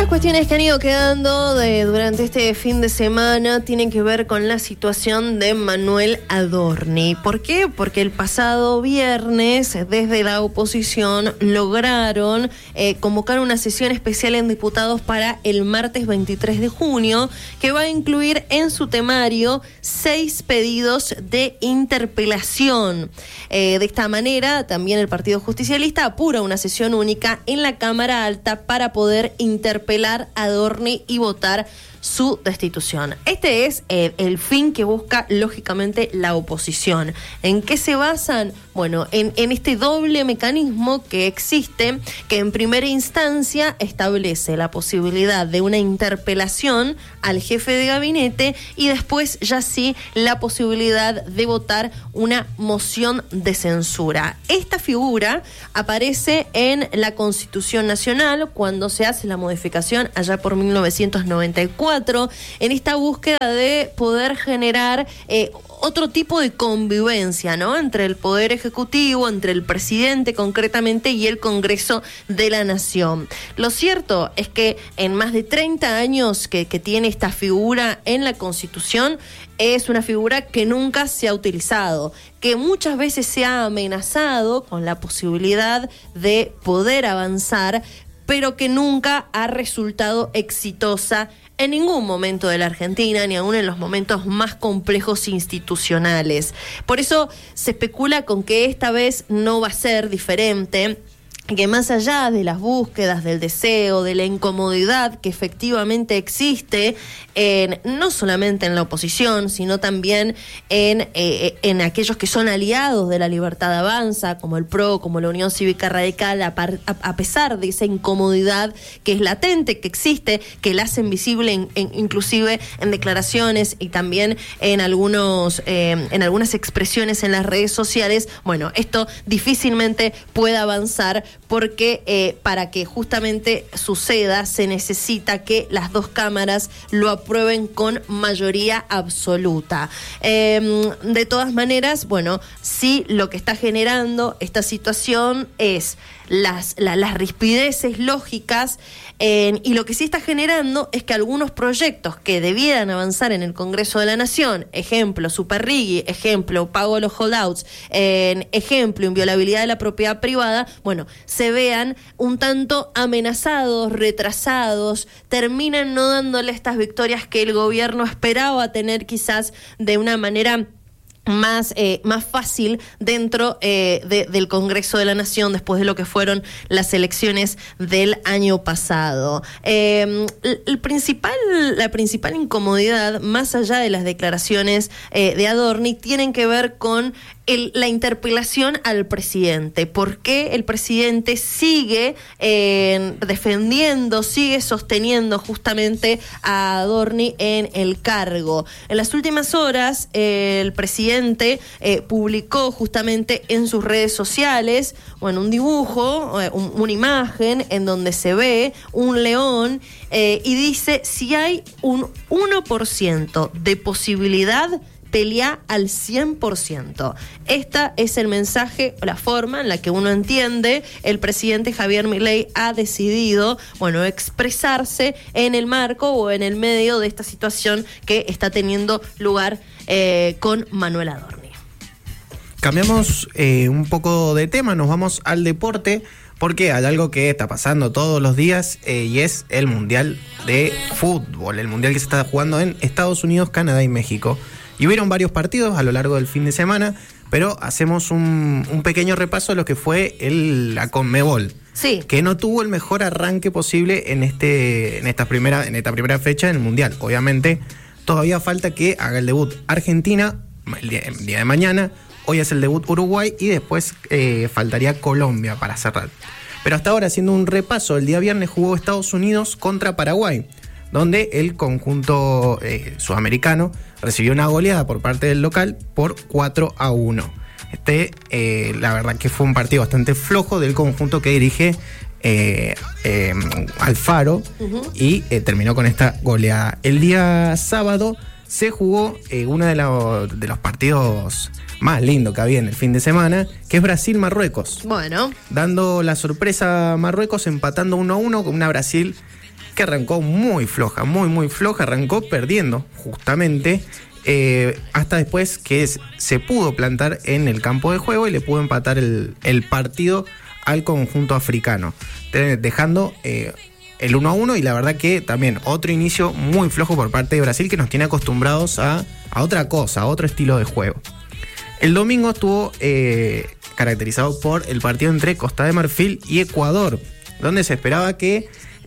cuestiones que han ido quedando durante este fin de semana tienen que ver con la situación de Manuel Adorni. ¿Por qué? Porque el pasado viernes, desde la oposición, lograron convocar una sesión especial en diputados para el martes 23 de junio, que va a incluir en su temario 6 pedidos de interpelación. De esta manera, también el Partido Justicialista apura una sesión única en la Cámara Alta para poder interpelar a Adorni y votar su destitución. Este es el fin que busca, lógicamente, la oposición. ¿En qué se basan? Bueno, en este doble mecanismo que existe, que en primera instancia establece la posibilidad de una interpelación al jefe de gabinete y después ya sí la posibilidad de votar una moción de censura. Esta figura aparece en la Constitución Nacional cuando se hace la modificación allá por 1994, en esta búsqueda de poder generar otro tipo de convivencia, ¿no? Entre el Poder Ejecutivo, entre el presidente concretamente y el Congreso de la Nación. Lo cierto es que en más de 30 años que tiene esta figura en la Constitución, es una figura que nunca se ha utilizado, que muchas veces se ha amenazado con la posibilidad de poder avanzar, pero que nunca ha resultado exitosa en ningún momento de la Argentina, ni aún en los momentos más complejos institucionales. Por eso se especula con que esta vez no va a ser diferente, que más allá de las búsquedas, del deseo, de la incomodidad que efectivamente existe, no solamente en la oposición, sino también en aquellos que son aliados de la Libertad Avanza, como el PRO, como la Unión Cívica Radical, a pesar de esa incomodidad que es latente, que existe, que la hacen visible inclusive en declaraciones y también en algunas expresiones en las redes sociales. Bueno, esto difícilmente puede avanzar, porque para que justamente suceda se necesita que las dos cámaras lo aprueben con mayoría absoluta. De todas maneras, bueno, sí, lo que está generando esta situación es las rispideces lógicas, y lo que sí está generando es que algunos proyectos que debieran avanzar en el Congreso de la Nación, ejemplo Superrigui, ejemplo pago de los holdouts, ejemplo inviolabilidad de la propiedad privada, bueno, se vean un tanto amenazados, retrasados, terminan no dándole estas victorias que el gobierno esperaba tener quizás de una manera más fácil dentro del Congreso de la Nación después de lo que fueron las elecciones del año pasado. La principal incomodidad, más allá de las declaraciones de Adorni, tienen que ver con la interpelación al presidente. ¿Por qué el presidente sigue defendiendo, sigue sosteniendo justamente a Adorni en el cargo? En las últimas horas, el presidente publicó justamente en sus redes sociales, bueno, un dibujo, una imagen en donde se ve un león y dice: si hay un 1% de posibilidad, pelea al 100%. Esta es el mensaje, la forma en la que uno entiende el presidente Javier Milei ha decidido, bueno, expresarse en el marco o en el medio de esta situación que está teniendo lugar con Manuel Adorni. Cambiamos un poco de tema, nos vamos al deporte, porque hay algo que está pasando todos los días y es el Mundial de Fútbol, el Mundial que se está jugando en Estados Unidos, Canadá y México. Y hubieron varios partidos a lo largo del fin de semana, pero hacemos un pequeño repaso de lo que fue la Conmebol. Sí. Que no tuvo el mejor arranque posible en esta primera fecha en el Mundial. Obviamente, todavía falta que haga el debut Argentina el día de mañana. Hoy es el debut Uruguay y después faltaría Colombia para cerrar. Pero hasta ahora, haciendo un repaso, el día viernes jugó Estados Unidos contra Paraguay, donde el conjunto sudamericano recibió una goleada por parte del local por 4-1. La verdad que fue un partido bastante flojo del conjunto que dirige Alfaro, y terminó con esta goleada. El día sábado se jugó uno de los partidos más lindos que había en el fin de semana, que es Brasil-Marruecos. Bueno. Dando la sorpresa a Marruecos, empatando 1-1 con una Brasil que arrancó muy floja, muy floja, arrancó perdiendo justamente, hasta después que se pudo plantar en el campo de juego y le pudo empatar el partido al conjunto africano, dejando el 1-1, y la verdad que también otro inicio muy flojo por parte de Brasil, que nos tiene acostumbrados a otra cosa, a otro estilo de juego. El domingo estuvo caracterizado por el partido entre Costa de Marfil y Ecuador, donde se esperaba que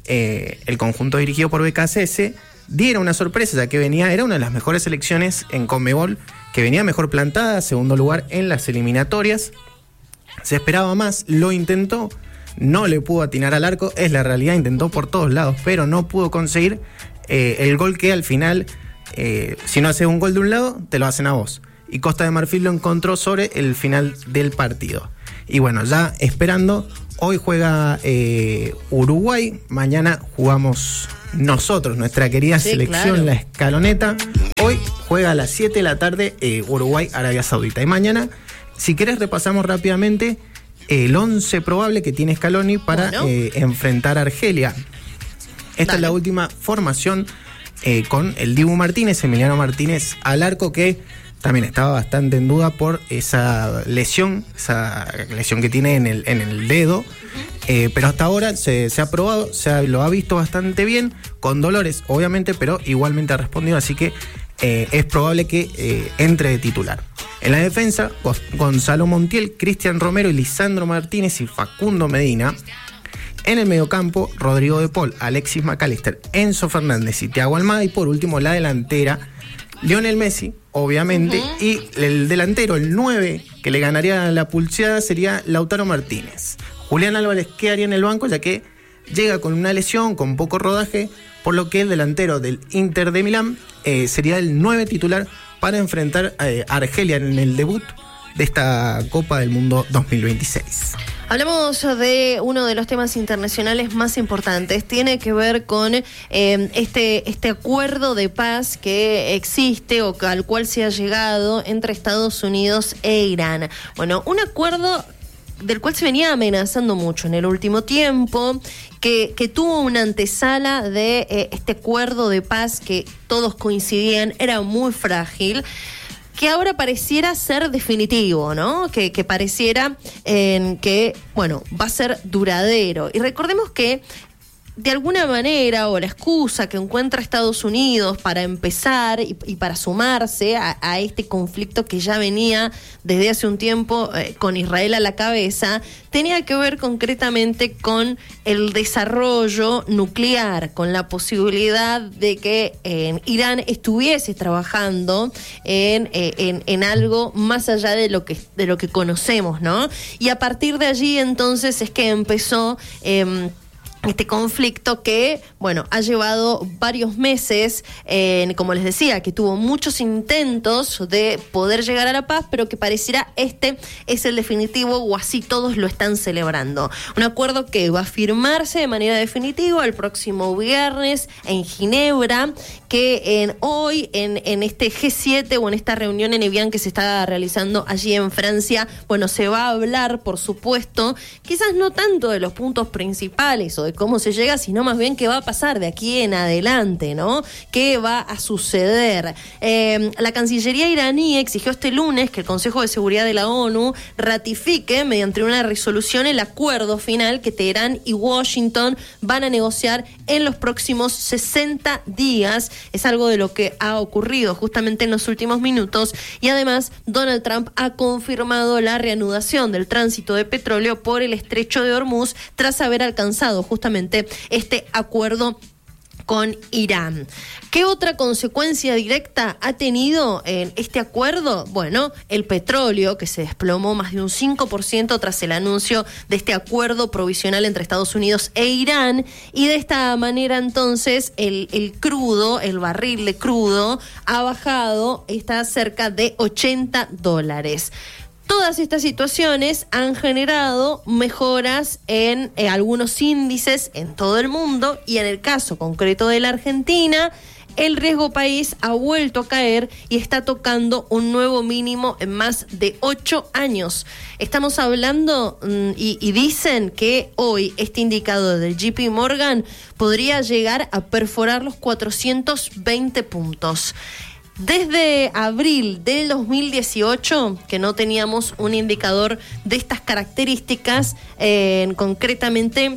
el conjunto dirigido por BKSS diera una sorpresa, ya que era una de las mejores selecciones en Conmebol, que venía mejor plantada, segundo lugar en las eliminatorias. Se esperaba más, lo intentó, no le pudo atinar al arco, es la realidad, intentó por todos lados, pero no pudo conseguir el gol que al final, si no haces un gol de un lado, te lo hacen a vos. Y Costa de Marfil lo encontró sobre el final del partido. Y bueno, ya esperando, hoy juega Uruguay, mañana jugamos nosotros, nuestra querida selección, claro, la Escaloneta. Hoy juega a las 7 de la tarde Uruguay, Arabia Saudita. Y mañana, si querés, repasamos rápidamente el 11 probable que tiene Scaloni para enfrentar a Argelia. Esta es la última formación con el Dibu Martínez, Emiliano Martínez al arco, que también estaba bastante en duda por esa lesión que tiene en el dedo. Pero hasta ahora se ha probado, lo ha visto bastante bien, con dolores obviamente, pero igualmente ha respondido, así que es probable que entre de titular. En la defensa, Gonzalo Montiel, Cristian Romero y Lisandro Martínez y Facundo Medina. En el mediocampo, Rodrigo de Paul, Alexis McAllister, Enzo Fernández y Thiago Almada. Y por último, la delantera, Lionel Messi, obviamente, y el delantero, el 9, que le ganaría la pulseada, sería Lautaro Martínez. Julián Álvarez quedaría en el banco, ya que llega con una lesión, con poco rodaje, por lo que el delantero del Inter de Milán sería el 9 titular para enfrentar a Argelia en el debut de esta Copa del Mundo 2026. Hablamos de uno de los temas internacionales más importantes. Tiene que ver con este acuerdo de paz que existe o al cual se ha llegado entre Estados Unidos e Irán. Bueno, un acuerdo del cual se venía amenazando mucho en el último tiempo, que tuvo una antesala de este acuerdo de paz que todos coincidían era muy frágil, que ahora pareciera ser definitivo, ¿no? Que pareciera que, bueno, va a ser duradero. Y recordemos que de alguna manera, o la excusa que encuentra Estados Unidos para empezar y para sumarse a este conflicto que ya venía desde hace un tiempo con Israel a la cabeza, tenía que ver concretamente con el desarrollo nuclear, con la posibilidad de que Irán estuviese trabajando en algo más allá de lo que conocemos, ¿no? Y a partir de allí entonces es que empezó este conflicto que, bueno, ha llevado varios meses, como les decía, que tuvo muchos intentos de poder llegar a la paz, pero que pareciera este es el definitivo, o así todos lo están celebrando. Un acuerdo que va a firmarse de manera definitiva el próximo viernes en Ginebra, que hoy en este G7 o en esta reunión en Evian que se está realizando allí en Francia, bueno, se va a hablar, por supuesto, quizás no tanto de los puntos principales o de cómo se llega, sino más bien qué va a pasar de aquí en adelante, ¿no? ¿Qué va a suceder? La Cancillería iraní exigió este lunes que el Consejo de Seguridad de la ONU ratifique mediante una resolución el acuerdo final que Teherán y Washington van a negociar en los próximos 60 días. Es algo de lo que ha ocurrido justamente en los últimos minutos, y además Donald Trump ha confirmado la reanudación del tránsito de petróleo por el estrecho de Hormuz tras haber alcanzado justamente este acuerdo con Irán. ¿Qué otra consecuencia directa ha tenido en este acuerdo? Bueno, el petróleo, que se desplomó más de un 5% tras el anuncio de este acuerdo provisional entre Estados Unidos e Irán, y de esta manera entonces el crudo, el barril de crudo, ha bajado, está cerca de $80. Todas estas situaciones han generado mejoras en algunos índices en todo el mundo, y en el caso concreto de la Argentina, el riesgo país ha vuelto a caer y está tocando un nuevo mínimo en más de 8 años. Estamos hablando y dicen que hoy este indicador del JP Morgan podría llegar a perforar los 420 puntos. Desde abril del 2018, que no teníamos un indicador de estas características, concretamente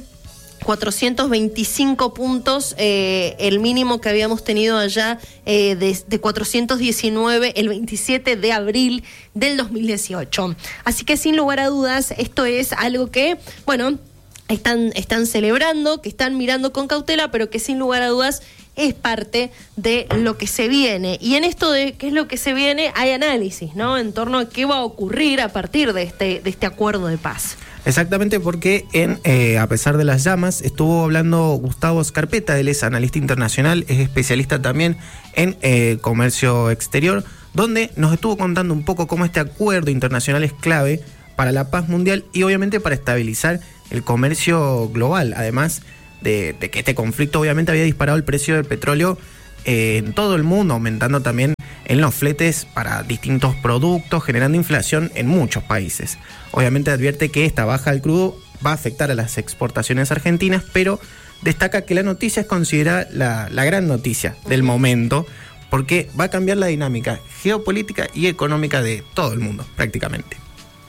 425 puntos, el mínimo que habíamos tenido allá de 419 el 27 de abril del 2018. Así que sin lugar a dudas, esto es algo que, bueno, están celebrando, que están mirando con cautela, pero que sin lugar a dudas es parte de lo que se viene. Y en esto de qué es lo que se viene, hay análisis, ¿no? En torno a qué va a ocurrir a partir de este acuerdo de paz. Exactamente, porque a pesar de las llamas, estuvo hablando Gustavo Scarpetta, él es analista internacional, es especialista también en comercio exterior, donde nos estuvo contando un poco cómo este acuerdo internacional es clave para la paz mundial y obviamente para estabilizar el comercio global, además de que este conflicto obviamente había disparado el precio del petróleo en todo el mundo, aumentando también en los fletes para distintos productos, generando inflación en muchos países. Obviamente advierte que esta baja del crudo va a afectar a las exportaciones argentinas, pero destaca que la noticia es considerada la gran noticia del momento, porque va a cambiar la dinámica geopolítica y económica de todo el mundo, prácticamente.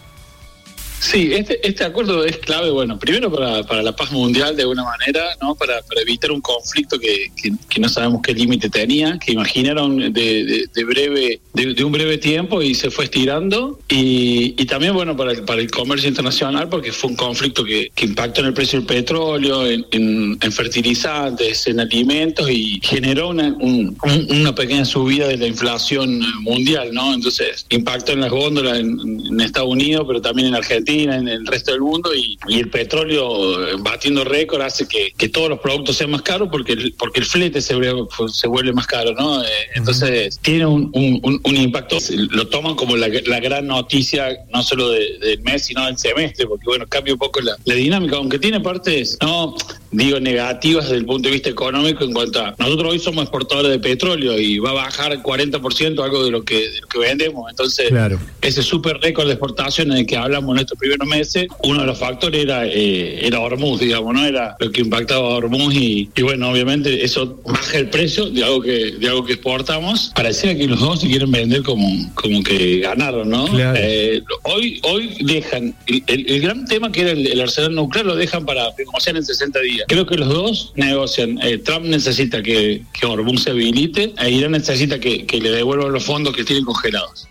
Sí, este acuerdo es clave, bueno, primero para la paz mundial de alguna manera, ¿no? Para evitar un conflicto que no sabemos qué límite tenía, que imaginaron de un breve tiempo y se fue estirando, y también, bueno, para el comercio internacional, porque fue un conflicto que impactó en el precio del petróleo, en fertilizantes, en alimentos, y generó una pequeña subida de la inflación mundial, ¿no? Entonces, impactó en las góndolas en Estados Unidos, pero también en Argentina, en el resto del mundo, y el petróleo batiendo récord hace que todos los productos sean más caros porque el flete se vuelve más caro, ¿no? Entonces tiene un impacto, lo toman como la gran noticia, no solo del mes, sino del semestre, porque bueno, cambia un poco la dinámica, aunque tiene partes, no digo negativas desde el punto de vista económico, en cuanto a nosotros hoy somos exportadores de petróleo y va a bajar 40% algo de lo que vendemos, entonces claro, ese súper récord de exportación en el que hablamos en estos primeros meses, uno de los factores era Hormuz, digamos, ¿no? Era lo que impactaba a Hormuz, y bueno, obviamente eso baja el precio de algo que exportamos. Pareciera que los dos se quieren vender como que ganaron, ¿no? Claro. Hoy dejan el gran tema que era el arsenal nuclear, lo dejan para negociar en 60 días. Creo que los dos negocian. Trump necesita que Hormuz se habilite, e Irán necesita que le devuelvan los fondos que tienen congelados.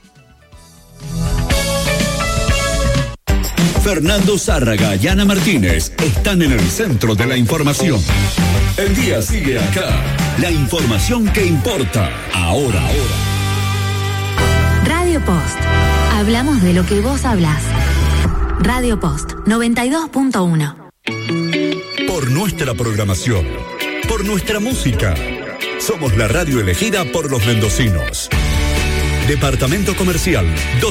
Fernando Zárraga y Ana Martínez están en el centro de la información. El día sigue acá. La información que importa ahora. Radio Post. Hablamos de lo que vos hablás. Radio Post 92.1. Por nuestra programación, por nuestra música, somos la radio elegida por los mendocinos. Departamento Comercial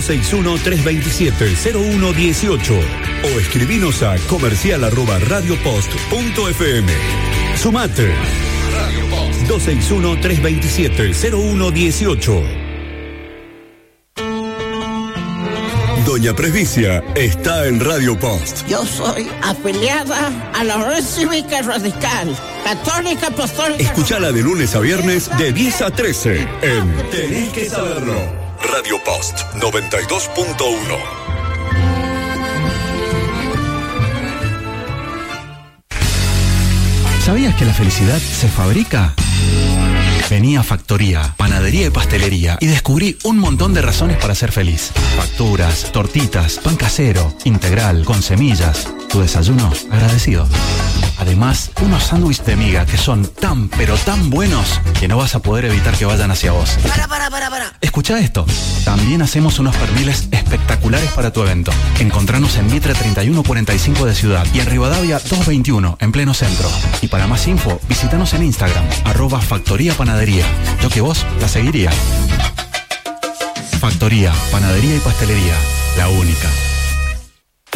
261-327-0118 o escribinos a comercial@radiopost.fm. Sumate. 261-327-0118. Doña Presbicia está en Radio Post. Yo soy afiliada a la Red Cívica Radical, Católica Apostólica. Escuchala de lunes a viernes de 10 a 13 en Tenés que Saberlo. Radio Post 92.1. ¿Sabías que la felicidad se fabrica? Vení a Factoría, Panadería y Pastelería y descubrí un montón de razones para ser feliz. Facturas, tortitas, pan casero, integral, con semillas. Tu desayuno agradecido. Además, unos sándwiches de miga que son tan, pero tan buenos que no vas a poder evitar que vayan hacia vos. Para. Escucha esto. También hacemos unos perniles espectaculares para tu evento. Encontranos en Mitre 3145 de Ciudad y en Rivadavia 221, en pleno centro. Y para más info, visítanos en Instagram, @Factoría Panadería. Yo que vos la seguiría. Factoría, Panadería y Pastelería, la única.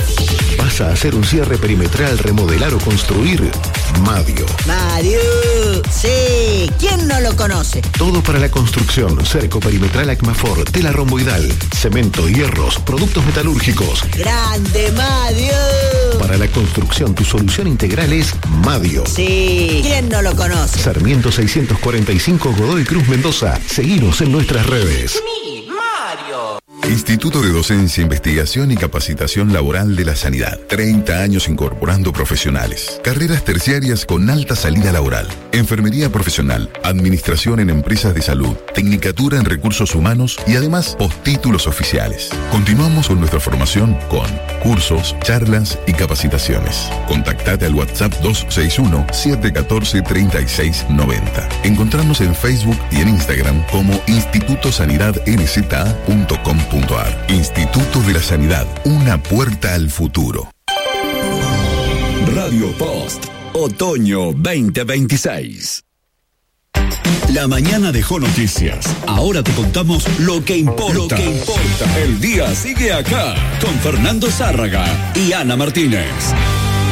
¿Vas a hacer un cierre perimetral, remodelar o construir? Madio. Sí, ¿quién no lo conoce? Todo para la construcción, cerco perimetral Acmafor, tela romboidal, cemento, hierros, productos metalúrgicos. ¡Grande, Madio! Para la construcción, tu solución integral es Madio. Sí, ¿quién no lo conoce? Sarmiento 645, Godoy Cruz, Mendoza. Seguinos en nuestras redes. Instituto de Docencia, Investigación y Capacitación Laboral de la Sanidad. 30 años incorporando profesionales. Carreras terciarias con alta salida laboral. Enfermería profesional, administración en empresas de salud, tecnicatura en recursos humanos y además postítulos oficiales. Continuamos con nuestra formación con cursos, charlas y capacitaciones. Contactate al WhatsApp 261-714-3690. Encontrarnos en Facebook y en Instagram como Instituto Sanidad NZA.com.ar. Instituto de la Sanidad, una puerta al futuro. Radio Post, Otoño 2026. La mañana dejó noticias. Ahora te contamos lo que importa. El día sigue acá con Fernando Zárraga y Ana Martínez.